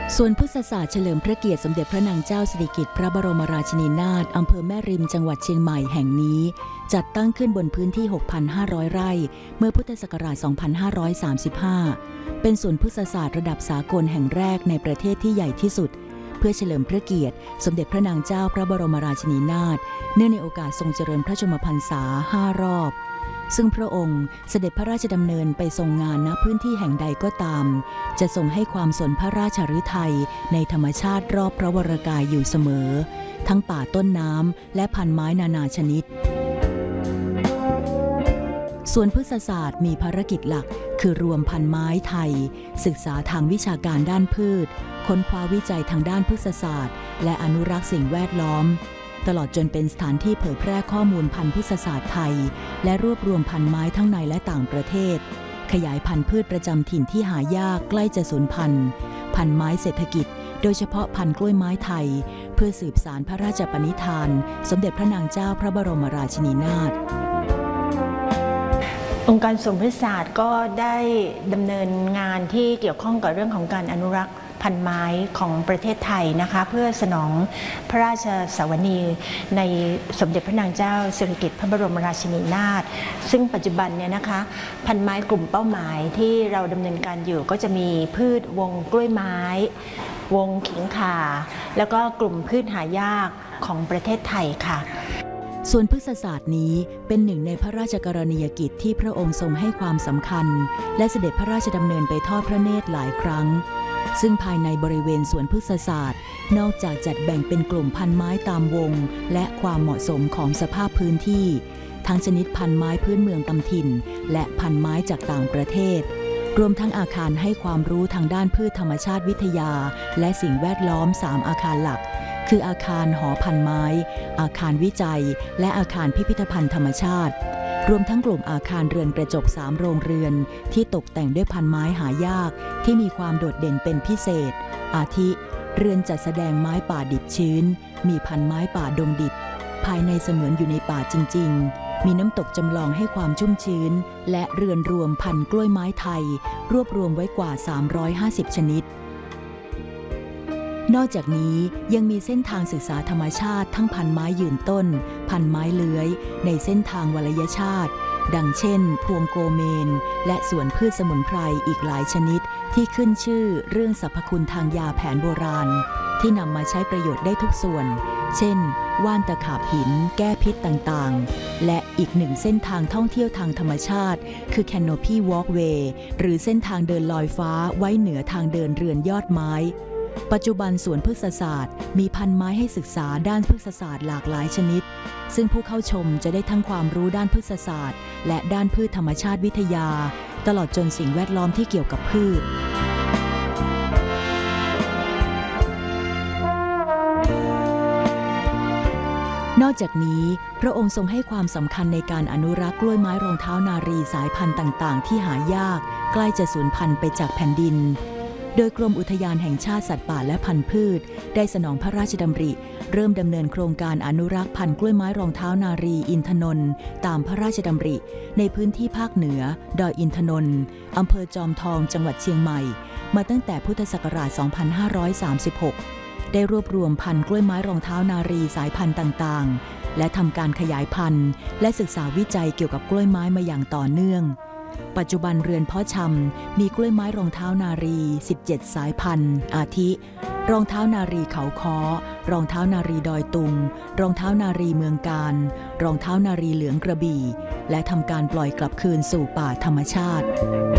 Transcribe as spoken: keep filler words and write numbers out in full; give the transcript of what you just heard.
สวนพฤกษศาสตร์เฉลิมพระเกียรติสมเด็จพระนางเจ้าสิริกิติ์พระบรมราชินีนาถอำเภอแม่ริมจังหวัดเชียงใหม่แห่งนี้จัดตั้งขึ้นบนพื้นที่ หกพันห้าร้อย ไร่เมื่อพุทธศักราช สองพันห้าร้อยสามสิบห้า เป็นสวนพฤกษศาสตร์ระดับสากลแห่งแรกในประเทศที่ใหญ่ที่สุดเพื่อเฉลิมพระเกียรติสมเด็จพระนางเจ้าพระบรมราชินีนาถเนื่องในโอกาสทรงเจริญพระชนมพรรษาห้ารอบซึ่งพระองค์เสด็จพระราชดำเนินไปทรงงานณพื้นที่แห่งใดก็ตามจะทรงให้ความสนพระราชฤทัยในธรรมชาติรอบพระวรกายอยู่เสมอทั้งป่าต้นน้ำและพันไม้นานาชนิดสวนพฤกษศาสตร์มีภารกิจหลักคือรวมพันไม้ไทยศึกษาทางวิชาการด้านพืชค้นคว้าวิจัยทางด้านพฤกษศาสตร์และอนุรักษ์สิ่งแวดล้อมตลอดจนเป็นสถานที่เผยแพร่ข้อมูลพันธุ์พฤกษศาสตร์ไทยและรวบรวมพันธุ์ไม้ทั้งในและต่างประเทศขยายพันธุ์พืชประจำถิ่นที่หายากใกล้จะสูญพันธุ์พันธุ์ไม้เศรษฐกิจโดยเฉพาะพันธุ์กล้วยไม้ไทยเพื่อสืบสานพระราชปณิธานสมเด็จพระนางเจ้าพระบรมราชินีนาถองค์การสวนพฤกษศาสตร์ก็ได้ดำเนินงานที่เกี่ยวข้องกับเรื่องของการอนุรักษ์พันธุ์ไม้ของประเทศไทยนะคะเพื่อสนองพระราชสวนีในสมเด็จพระนางเจ้าสิริกิติ์พระบรมราชินีนาถซึ่งปัจจุบันเนี่ยนะคะพันธุ์ไม้กลุ่มเป้าหมายที่เราดำเนินการอยู่ก็จะมีพืชวงกล้วยไม้วงขิงข่าแล้วก็กลุ่มพืชหายากของประเทศไทยค่ะสวนพฤกษศาสตร์นี้เป็นหนึ่งในพระราชกรณียกิจที่พระองค์ทรงให้ความสำคัญและเสด็จพระราชดำเนินไปทอดพระเนตรหลายครั้งซึ่งภายในบริเวณสวนพฤกษศาสตร์นอกจากจัดแบ่งเป็นกลุ่มพันไม้ตามวงและความเหมาะสมของสภาพพื้นที่ทั้งชนิดพันไม้พื้นเมืองตำถิ่นและพันไม้จากต่างประเทศรวมทั้งอาคารให้ความรู้ทางด้านพืชธรรมชาติวิทยาและสิ่งแวดล้อมสามอาคารหลักคืออาคารหอพันไม้อาคารวิจัยและอาคารพิพิธภัณฑ์ธรรมชาติรวมทั้งกลุ่มอาคารเรือนกระจกสามโรงเรือนที่ตกแต่งด้วยพันไม้หายากที่มีความโดดเด่นเป็นพิเศษอาทิเรือนจัดแสดงไม้ป่าดิบชื้นมีพันไม้ป่าดงดิบภายในเสมือนอยู่ในป่าจริงๆมีน้ำตกจำลองให้ความชุ่มชื้นและเรือนรวมพันกล้วยไม้ไทยรวบรวมไว้กว่าสามร้อยห้าสิบชนิดนอกจากนี้ยังมีเส้นทางศึกษาธรรมชาติทั้งพันไม้ยืนต้นพันไม้เลื้อยในเส้นทางวลัยชาติดังเช่นพวงโกเมนและสวนพืชสมุนไพรอีกหลายชนิดที่ขึ้นชื่อเรื่องสรรพคุณทางยาแผนโบราณที่นำมาใช้ประโยชน์ได้ทุกส่วนเช่นว่านตะขาบหินแก้พิษต่างๆและอีกหนึ่งเส้นทางท่องเที่ยวทางธรรมชาติคือ Canopy Walkway หรือเส้นทางเดินลอยฟ้าไว้เหนือทางเดินเรือนยอดไม้ปัจจุบันสวนพฤกษศาสตร์มีพันไม้ให้ศึกษาด้านพฤกษศาสตร์หลากหลายชนิดซึ่งผู้เข้าชมจะได้ทั้งความรู้ด้านพฤกษศาสตร์และด้านพืชธรรมชาติวิทยาตลอดจนสิ่งแวดล้อมที่เกี่ยวกับพืชนอกจากนี้พระองค์ทรงให้ความสำคัญในการอนุรักษ์กล้วยไม้รองเท้านารีสายพันธุ์ต่างๆที่หายากใกล้จะสูญพันธุ์ไปจากแผ่นดินโดยกรมอุทยานแห่งชาติสัตว์ป่าและพันธุ์พืชได้สนองพระราชดำริเริ่มดำเนินโครงการอนุรักษ์พันธุ์กล้วยไม้รองเท้านารีอินทนนท์ตามพระราชดำริในพื้นที่ภาคเหนือดอยอินทนนท์อำเภอจอมทองจังหวัดเชียงใหม่มาตั้งแต่พุทธศักราช สองพันห้าร้อยสามสิบหก ได้รวบรวมพันธุ์กล้วยไม้รองเท้านารีสายพันธุ์ต่างๆและทำการขยายพันธุ์และศึกษาวิจัยเกี่ยวกับกล้วยไม้มาอย่างต่อเนื่องปัจจุบันเรือนเพาะชำมีกล้วยไม้รองเท้านารีสิบเจ็ดสายพันธุ์อาทิรองเท้านารีเขาค้อรองเท้านารีดอยตุงรองเท้านารีเมืองการรองเท้านารีเหลืองกระบี่และทำการปล่อยกลับคืนสู่ป่าธรรมชาติ